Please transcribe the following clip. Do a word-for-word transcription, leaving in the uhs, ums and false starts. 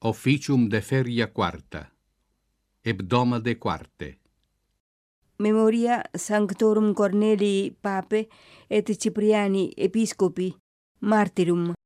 Officium de feria quarta. Hebdomade quarte. Memoria Sanctorum Cornelii Pape et Cipriani Episcopi Martyrum.